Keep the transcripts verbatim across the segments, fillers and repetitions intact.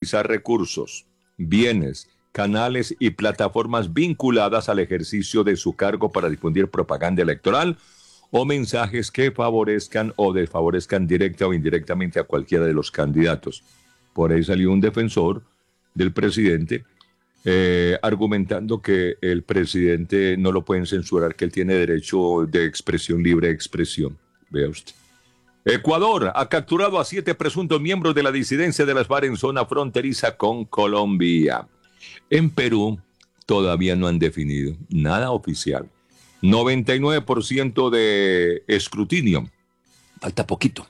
utilizar recursos, bienes, canales y plataformas vinculadas al ejercicio de su cargo para difundir propaganda electoral o mensajes que favorezcan o desfavorezcan directa o indirectamente a cualquiera de los candidatos. Por ahí salió un defensor del presidente eh, argumentando que el presidente no lo pueden censurar, que él tiene derecho de expresión, libre expresión. Vea usted. Ecuador ha capturado a siete presuntos miembros de la disidencia de las FARC en zona fronteriza con Colombia. En Perú todavía no han definido nada oficial. noventa y nueve por ciento de escrutinio. Falta poquito.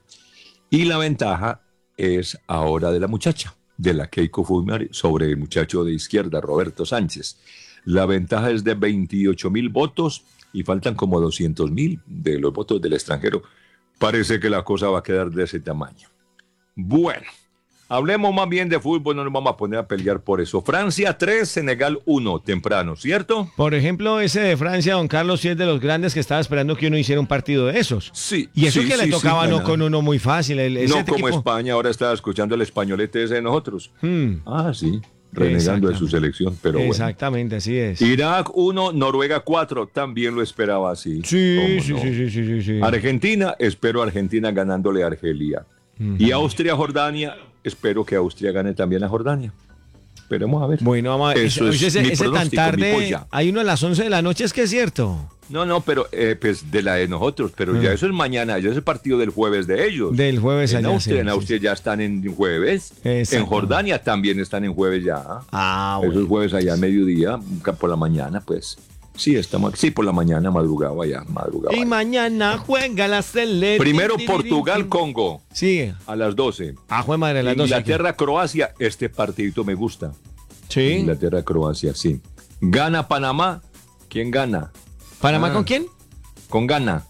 Y la ventaja es ahora de la muchacha, de la Keiko Fujimori, sobre el muchacho de izquierda, Roberto Sánchez. La ventaja es de veintiocho mil votos y faltan como doscientos mil de los votos del extranjero. Parece que la cosa va a quedar de ese tamaño. Bueno, hablemos más bien de fútbol, no nos vamos a poner a pelear por eso. Francia tres, Senegal uno, temprano, ¿cierto? Por ejemplo, ese de Francia, don Carlos, sí es de los grandes que estaba esperando que uno hiciera un partido de esos. Sí. Y eso sí, que sí, le tocaba sí, no con uno muy fácil. El, no como equipo... España, ahora estaba escuchando el españolete ese de nosotros. Hmm. Ah, sí, renegando de su selección, pero bueno. Exactamente, así es. Irak uno, Noruega cuatro, también lo esperaba así. Sí, sí, no? sí, sí, sí, sí, sí. Argentina, espero Argentina ganándole a Argelia. Uh-huh. Y Austria-Jordania, espero que Austria gane también a Jordania. Esperemos a ver. Bueno, vamos a ver. Eso ese, es ese, mi ese tan tarde, hay uno a las once de la noche, es que es cierto. No, no, pero eh, pues de la de nosotros, pero uh-huh. ya eso es mañana, ya es el partido del jueves de ellos. Del jueves en allá, Austria, sí, en Austria sí. ya están en jueves. Exacto. En Jordania también están en jueves ya. Ah, bueno. Eso es jueves allá a mediodía, por la mañana, pues. Sí, estamos, sí, por la mañana, madrugado allá, madrugado. Y allá. mañana juega la selección. Primero Portugal-Congo. Sí. A las doce. Ah, juega madre, a las doce. Inglaterra-Croacia, este partidito me gusta. Sí. Inglaterra-Croacia, sí. Gana-Panamá. ¿Quién gana? ¿Panamá ah. con quién? Con Gana.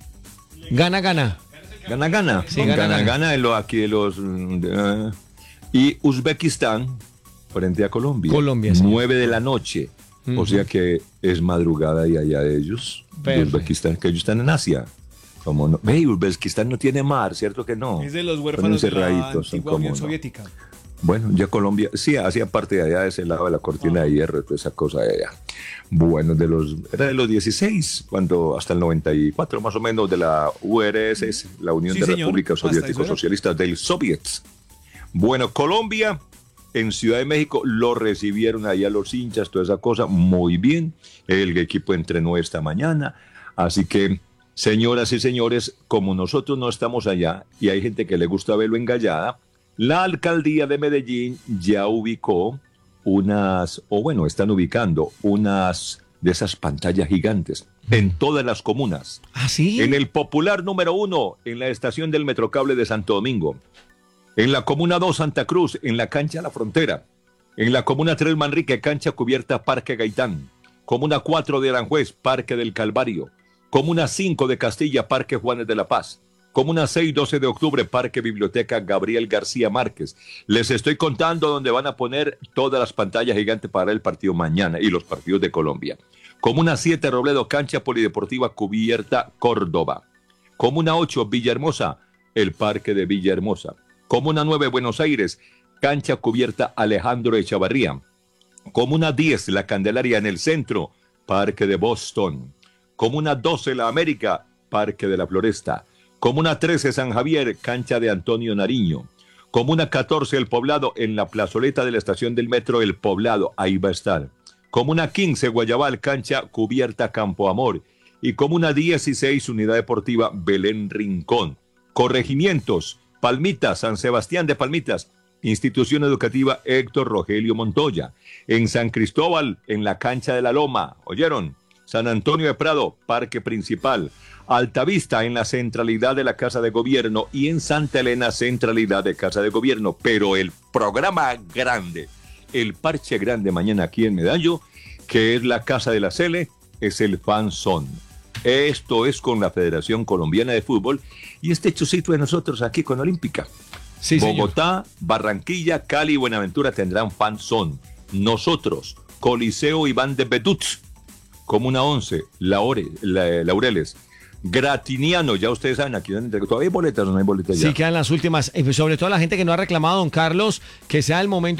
Gana, gana. Gana, gana. Sí, gana, gana, gana. gana de lo, aquí de los... Uh, y Uzbekistán frente a Colombia. Colombia, sí. nueve de la noche. Uh-huh. O sea que es madrugada y allá de ellos. De Uzbekistán, que ellos están en Asia. Como no. Ve, Uzbekistán no tiene mar, ¿cierto que no? Es de los huérfanos de la antigua Unión no. Soviética. Bueno, ya Colombia, sí, hacía parte de allá, de ese lado de la cortina ah. de hierro, toda esa cosa de allá. Bueno, de los, era de los dieciséis, cuando hasta el noventa y cuatro más o menos, de la U R S S, la Unión sí, de señor. Repúblicas Soviéticos Socialistas del Soviets. Bueno, Colombia, en Ciudad de México, lo recibieron allá los hinchas, toda esa cosa, muy bien. El equipo entrenó esta mañana, así que, señoras y señores, como nosotros no estamos allá, y hay gente que le gusta verlo engallada, la alcaldía de Medellín ya ubicó unas, o bueno, están ubicando unas de esas pantallas gigantes en todas las comunas. ¿Ah, sí? En el popular número uno, en la estación del Metrocable de Santo Domingo. En la comuna dos, Santa Cruz, en la cancha La Frontera. En la comuna tres, Manrique, cancha cubierta Parque Gaitán. Comuna cuatro de Aranjuez, Parque del Calvario. Comuna cinco de Castilla, Parque Juanes de la Paz. Comuna seis, doce de octubre, Parque Biblioteca Gabriel García Márquez. Les estoy contando dónde van a poner todas las pantallas gigantes para el partido mañana y los partidos de Colombia. Comuna siete, Robledo, cancha polideportiva cubierta Córdoba. Comuna ocho, Villahermosa, el Parque de Villahermosa. Comuna nueve, Buenos Aires, cancha cubierta Alejandro Echavarría. Comuna diez, La Candelaria en el centro, Parque de Boston. Comuna doce, La América, Parque de la Floresta. Comuna trece, San Javier, cancha de Antonio Nariño. Comuna catorce, El Poblado, en la plazoleta de la estación del metro El Poblado, ahí va a estar. Comuna quince, Guayabal, cancha cubierta Campo Amor. Y Comuna dieciséis, Unidad Deportiva Belén Rincón. Corregimientos, Palmitas, San Sebastián de Palmitas, Institución Educativa Héctor Rogelio Montoya. En San Cristóbal, en la cancha de la Loma, ¿oyeron? San Antonio de Prado, Parque Principal. Altavista, en la centralidad de la Casa de Gobierno, y en Santa Elena, centralidad de Casa de Gobierno. Pero el programa grande, el parche grande mañana aquí en Medallo, que es la Casa de la Cele, es el Fan Zone. Esto es con la Federación Colombiana de Fútbol y este chocito de nosotros aquí con Olímpica. Sí, Bogotá, señor. Barranquilla, Cali y Buenaventura tendrán Fan Zone. Nosotros, Coliseo Iván de Bedut, Comuna once, Laure, la, Laureles. Gratiniano, ya ustedes saben, aquí todavía hay boletas o no hay boletas ya. Sí, quedan las últimas, sobre todo la gente que no ha reclamado, don Carlos, que sea el momento